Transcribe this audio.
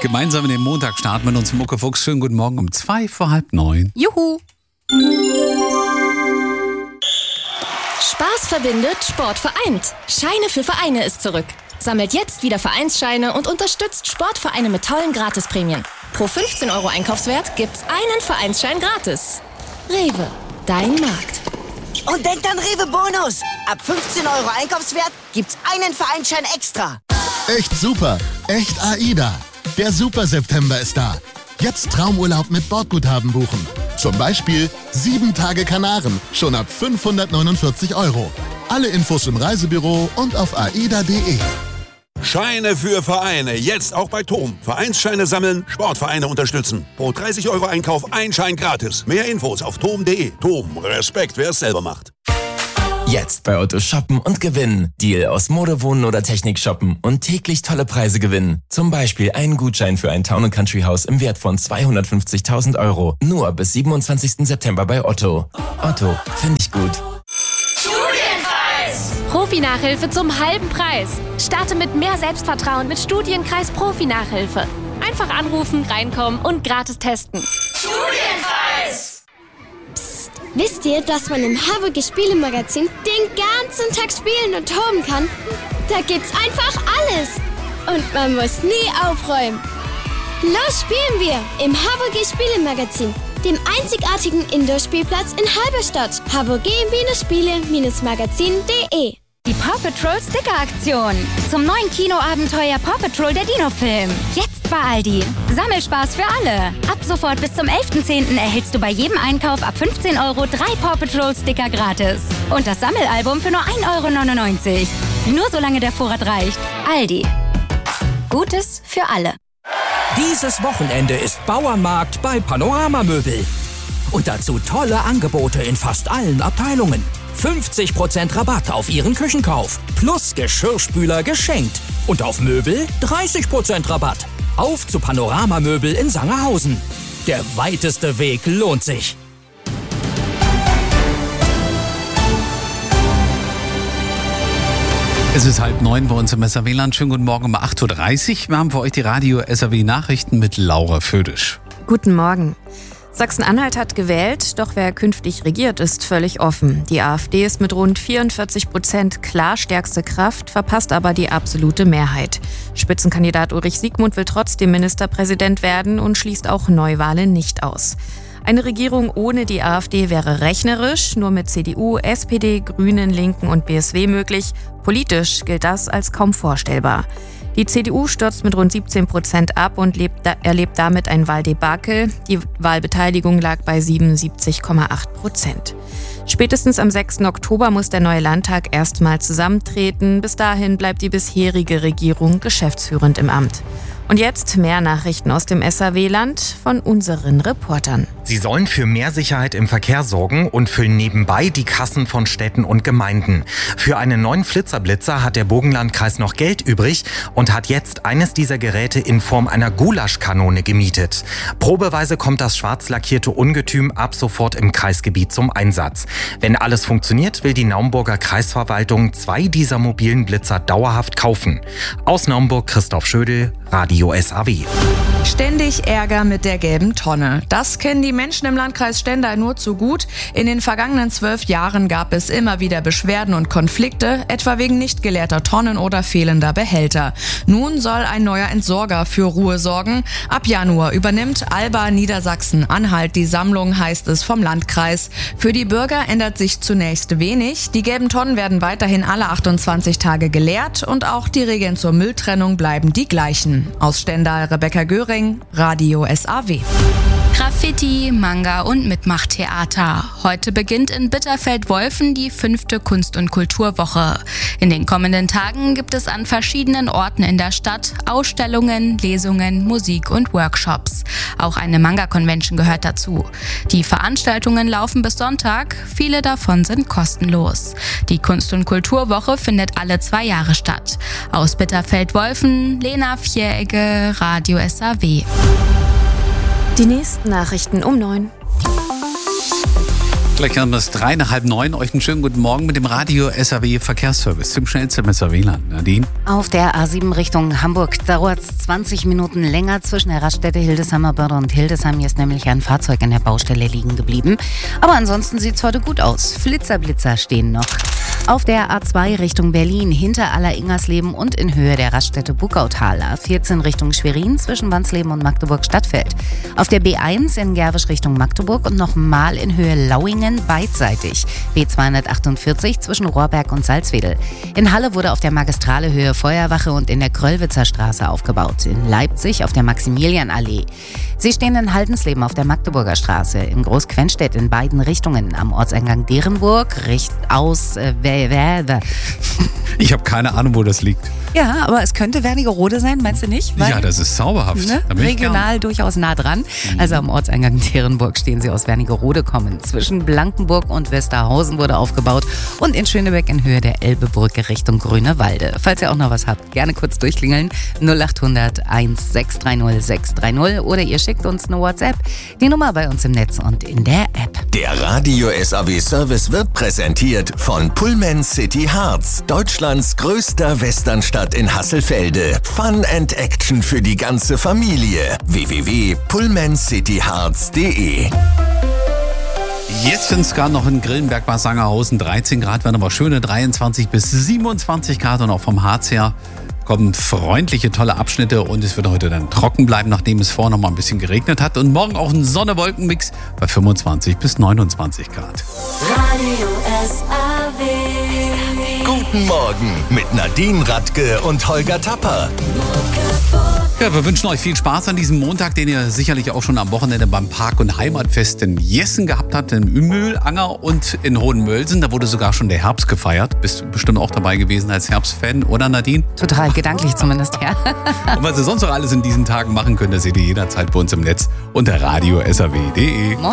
Gemeinsam in den Montag starten mit uns Muckefuchs. Schönen guten Morgen um 8:45. Juhu! Spaß verbindet, Sport vereint. Scheine für Vereine ist zurück. Sammelt jetzt wieder Vereinsscheine und unterstützt Sportvereine mit tollen Gratisprämien. Pro 15 € Einkaufswert gibt's einen Vereinsschein gratis. Rewe, dein Markt. Und denkt an Rewe Bonus. Ab 15 € Einkaufswert gibt's einen Vereinsschein extra. Echt super. Echt AIDA. Der Super September ist da. Jetzt Traumurlaub mit Bordguthaben buchen. Zum Beispiel 7 Tage Kanaren. Schon ab 549 €. Alle Infos im Reisebüro und auf aida.de. Scheine für Vereine, jetzt auch bei TOM. Vereinsscheine sammeln, Sportvereine unterstützen. Pro 30 € Einkauf ein Schein gratis. Mehr Infos auf tom.de. TOM, Respekt, wer es selber macht. Jetzt bei Otto shoppen und gewinnen. Deal aus Mode, Wohnen oder Technik shoppen und täglich tolle Preise gewinnen. Zum Beispiel einen Gutschein für ein Town & Country Haus im Wert von 250.000 €. Nur bis 27. September bei Otto. Otto, finde ich gut. Profi-Nachhilfe zum halben Preis. Starte mit mehr Selbstvertrauen mit Studienkreis Profi-Nachhilfe. Einfach anrufen, reinkommen und gratis testen. Studienpreis! Psst, wisst ihr, dass man im Harburger Spielemagazin den ganzen Tag spielen und toben kann? Da gibt's einfach alles. Und man muss nie aufräumen. Los spielen wir im Harburger Spielemagazin, dem einzigartigen Indoor-Spielplatz in Halberstadt. harburger-spiele-magazin.de. Die Paw Patrol Sticker-Aktion. Zum neuen Kinoabenteuer Paw Patrol der Dino-Film. Jetzt bei Aldi. Sammelspaß für alle. Ab sofort bis zum 11.10. erhältst du bei jedem Einkauf ab 15 € 3 Paw Patrol Sticker gratis. Und das Sammelalbum für nur 1,99 €. Nur solange der Vorrat reicht. Aldi. Gutes für alle. Dieses Wochenende ist Bauernmarkt bei Panorama Möbel. Und dazu tolle Angebote in fast allen Abteilungen. 50% Rabatt auf Ihren Küchenkauf. Plus Geschirrspüler geschenkt. Und auf Möbel 30% Rabatt. Auf zu Panorama Möbel in Sangerhausen. Der weiteste Weg lohnt sich. Es ist 8:30 bei uns im SAW-Land. Schönen guten Morgen um 8:30 Uhr. Wir haben für euch die Radio-SAW-Nachrichten mit Laura Födisch. Guten Morgen. Sachsen-Anhalt hat gewählt, doch wer künftig regiert, ist völlig offen. Die AfD ist mit rund 44% klar stärkste Kraft, verpasst aber die absolute Mehrheit. Spitzenkandidat Ulrich Siegmund will trotzdem Ministerpräsident werden und schließt auch Neuwahlen nicht aus. Eine Regierung ohne die AfD wäre rechnerisch, nur mit CDU, SPD, Grünen, Linken und BSW möglich. Politisch gilt das als kaum vorstellbar. Die CDU stürzt mit rund 17% ab und erlebt damit ein Wahldebakel. Die Wahlbeteiligung lag bei 77,8%. Spätestens am 6. Oktober muss der neue Landtag erstmal zusammentreten. Bis dahin bleibt die bisherige Regierung geschäftsführend im Amt. Und jetzt mehr Nachrichten aus dem SAW-Land von unseren Reportern. Sie sollen für mehr Sicherheit im Verkehr sorgen und füllen nebenbei die Kassen von Städten und Gemeinden. Für einen neuen Flitzer-Blitzer hat der Burgenlandkreis noch Geld übrig und hat jetzt eines dieser Geräte in Form einer Gulaschkanone gemietet. Probeweise kommt das schwarz lackierte Ungetüm ab sofort im Kreisgebiet zum Einsatz. Wenn alles funktioniert, will die Naumburger Kreisverwaltung 2 dieser mobilen Blitzer dauerhaft kaufen. Aus Naumburg Christoph Schödel, Radio SAW. Ständig Ärger mit der gelben Tonne. Das kennen die Menschen im Landkreis Stendal nur zu gut. In den vergangenen 12 Jahren gab es immer wieder Beschwerden und Konflikte, etwa wegen nicht geleerter Tonnen oder fehlender Behälter. Nun soll ein neuer Entsorger für Ruhe sorgen. Ab Januar übernimmt Alba Niedersachsen-Anhalt die Sammlung, heißt es vom Landkreis. Für die Bürger ändert sich zunächst wenig. Die gelben Tonnen werden weiterhin alle 28 Tage geleert und auch die Regeln zur Mülltrennung bleiben die gleichen. Aus Stendal Rebecca Göring, Radio SAW. Graffiti, Manga und Mitmachtheater. Heute beginnt in Bitterfeld-Wolfen die 5. Kunst- und Kulturwoche. In den kommenden Tagen gibt es an verschiedenen Orten in der Stadt Ausstellungen, Lesungen, Musik und Workshops. Auch eine Manga-Convention gehört dazu. Die Veranstaltungen laufen bis Sonntag, viele davon sind kostenlos. Die Kunst- und Kulturwoche findet alle 2 Jahre statt. Aus Bitterfeld-Wolfen, Lena Vieregge, Radio SAW. Die nächsten Nachrichten um 9. Gleich haben wir es 8:45. Euch einen schönen guten Morgen mit dem Radio SAW Verkehrsservice zum schnellsten WLAN. Nadine? Auf der A7 Richtung Hamburg dauert es 20 Minuten länger zwischen der Raststätte Hildesheimer Börde und Hildesheim. Hier ist nämlich ein Fahrzeug an der Baustelle liegen geblieben. Aber ansonsten sieht es heute gut aus. Blitzer stehen noch. Auf der A2 Richtung Berlin, hinter Aller-Ingersleben und in Höhe der Raststätte Buckautal. A14 Richtung Schwerin zwischen Wansleben und Magdeburg-Stadtfeld. Auf der B1 in Gerwisch Richtung Magdeburg und nochmal in Höhe Lauingen beidseitig. B248 zwischen Rohrberg und Salzwedel. In Halle wurde auf der Magistrale Höhe Feuerwache und in der Kröllwitzer Straße aufgebaut. In Leipzig auf der Maximilianallee. Sie stehen in Haldensleben auf der Magdeburger Straße. In Großquenstedt in beiden Richtungen. Am Ortseingang Derenburg, aus Ich habe keine Ahnung, wo das liegt. Ja, aber es könnte Wernigerode sein, meinst du nicht? Ja, das ist zauberhaft. Ne? Regional durchaus nah dran. Also am Ortseingang Derenburg stehen sie aus Wernigerode kommen. Zwischen Blankenburg und Westerhausen wurde aufgebaut und in Schönebeck in Höhe der Elbebrücke Richtung Grünewalde. Falls ihr auch noch was habt, gerne kurz durchklingeln. 0800 1630 630 oder ihr schickt uns eine WhatsApp. Die Nummer bei uns im Netz und in der App. Der Radio SAW Service wird präsentiert von Pullman City Harz, Deutschlands größter Westernstadt in Hasselfelde. Fun and Action für die ganze Familie. www.pullmancityharz.de. Jetzt sind es gerade noch in Grillenberg bei Sangerhausen 13 Grad, werden aber schöne 23 bis 27 Grad und auch vom Harz her kommen freundliche, tolle Abschnitte und es wird heute dann trocken bleiben, nachdem es vorher noch mal ein bisschen geregnet hat und morgen auch ein Sonne-Wolken-Mix bei 25 bis 29 Grad. Radio SAW. Guten Morgen mit Nadine Radke und Holger Tapper. Ja, wir wünschen euch viel Spaß an diesem Montag, den ihr sicherlich auch schon am Wochenende beim Park- und Heimatfest in Jessen gehabt habt, in Mühlanger und in Hohenmölsen. Da wurde sogar schon der Herbst gefeiert. Bist du bestimmt auch dabei gewesen als Herbstfan, oder Nadine? Total, gedanklich zumindest, ja. Und was ihr sonst noch alles in diesen Tagen machen könnt, das seht ihr jederzeit bei uns im Netz unter radio-saw.de.